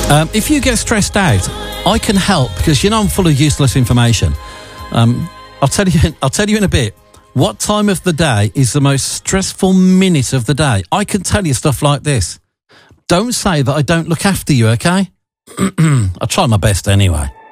If you get stressed out, I can help because you know I'm full of useless information. I'll tell you in a bit. What time of the day is the most stressful minute of the day? I can tell you stuff like this. Don't say that I don't look after you, okay? I try my best anyway.